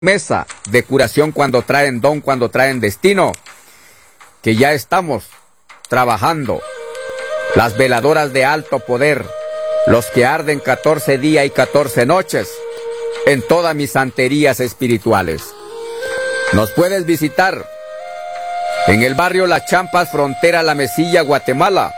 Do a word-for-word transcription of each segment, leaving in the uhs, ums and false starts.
mesa de curación cuando traen don, cuando traen destino, que ya estamos trabajando. Las veladoras de alto poder, los que arden catorce días y catorce noches en todas mis santerías espirituales. Nos puedes visitar en el barrio Las Champas, frontera La Mesilla, Guatemala,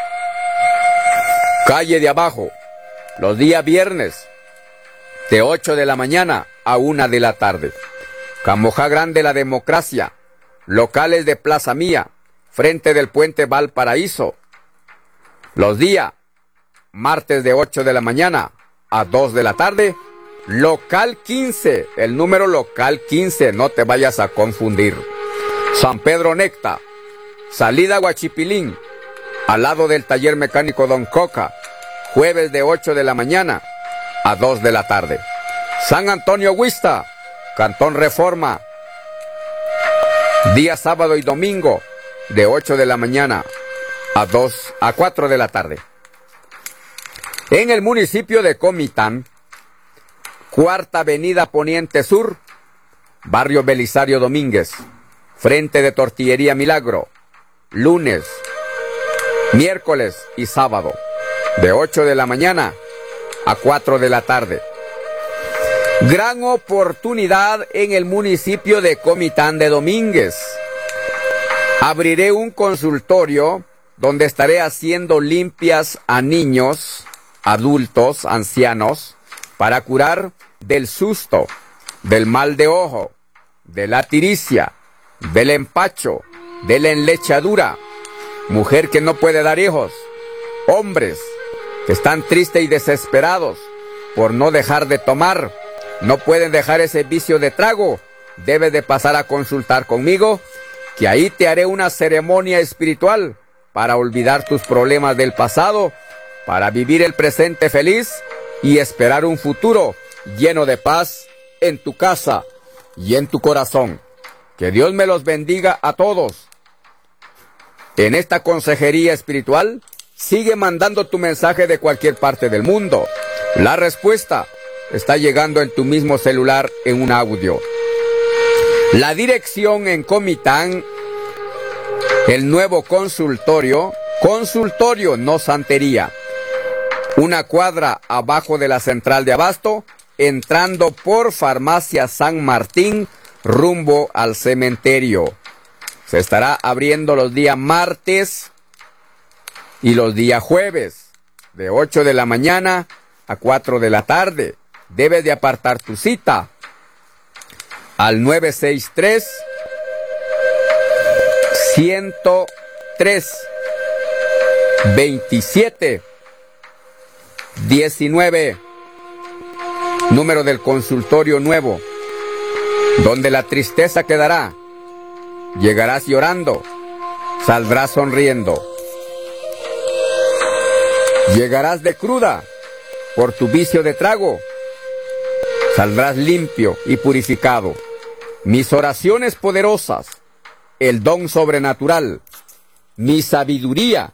calle de abajo, los días viernes, de ocho de la mañana a una de la tarde. Camojá Grande, La Democracia, locales de Plaza Mía, frente del puente Valparaíso. Los días, martes de ocho de la mañana a dos de la tarde, local quince, el número local quince, no te vayas a confundir. San Pedro Necta, salida Huachipilín, al lado del taller mecánico Don Coca, jueves de ocho de la mañana a dos de la tarde. San Antonio Huista, Cantón Reforma, día sábado y domingo, de ocho de la mañana a dos a cuatro de la tarde. En el municipio de Comitán, Cuarta Avenida Poniente Sur, barrio Belisario Domínguez, frente de Tortillería Milagro, lunes, miércoles y sábado, de ocho de la mañana a cuatro de la tarde. Gran oportunidad en el municipio de Comitán de Domínguez. Abriré un consultorio donde estaré haciendo limpias a niños, adultos, ancianos, para curar del susto, del mal de ojo, de la tiricia, del empacho, de la enlechadura, mujer que no puede dar hijos, hombres que están tristes y desesperados por no dejar de tomar, no pueden dejar ese vicio de trago, debes de pasar a consultar conmigo, que ahí te haré una ceremonia espiritual para olvidar tus problemas del pasado, para vivir el presente feliz y esperar un futuro lleno de paz en tu casa y en tu corazón. Que Dios me los bendiga a todos. En esta consejería espiritual, sigue mandando tu mensaje de cualquier parte del mundo. La respuesta está llegando en tu mismo celular en un audio. La dirección en Comitán, el nuevo consultorio, consultorio, no santería. Una cuadra abajo de la central de abasto, entrando por Farmacia San Martín, rumbo al cementerio. Se estará abriendo los días martes y los días jueves, de ocho de la mañana a cuatro de la tarde. Debes de apartar tu cita al nueve seis tres, ciento tres, veintisiete, diecinueve, número del consultorio nuevo, donde la tristeza quedará. Llegarás llorando, saldrás sonriendo. Llegarás de cruda por tu vicio de trago, saldrás limpio y purificado. Mis oraciones poderosas, el don sobrenatural, mi sabiduría,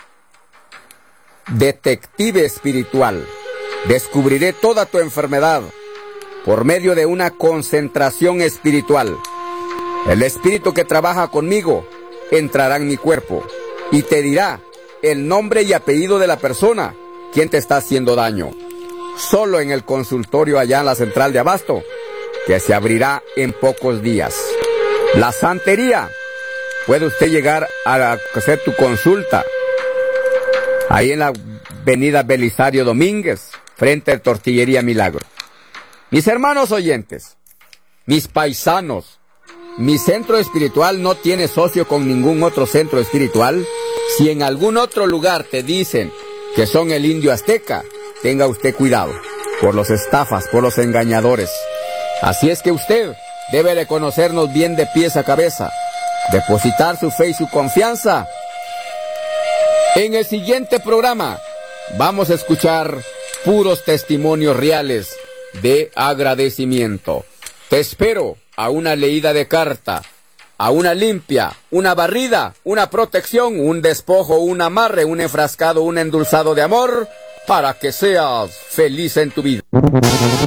detective espiritual, descubriré toda tu enfermedad por medio de una concentración espiritual. El espíritu que trabaja conmigo entrará en mi cuerpo y te dirá el nombre y apellido de la persona quien te está haciendo daño. Solo en el consultorio allá en la central de abasto, que se abrirá en pocos días. La santería, puede usted llegar a hacer tu consulta ahí en la avenida Belisario Domínguez, frente a Tortillería Milagro. Mis hermanos oyentes, mis paisanos, mi centro espiritual no tiene socio con ningún otro centro espiritual. Si en algún otro lugar te dicen que son el indio azteca, tenga usted cuidado por los estafas, por los engañadores. Así es que usted debe de conocernos bien de pies a cabeza, depositar su fe y su confianza. En el siguiente programa vamos a escuchar puros testimonios reales de agradecimiento. Te espero a una leída de carta, a una limpia, una barrida, una protección, un despojo, un amarre, un enfrascado, un endulzado de amor, para que seas feliz en tu vida.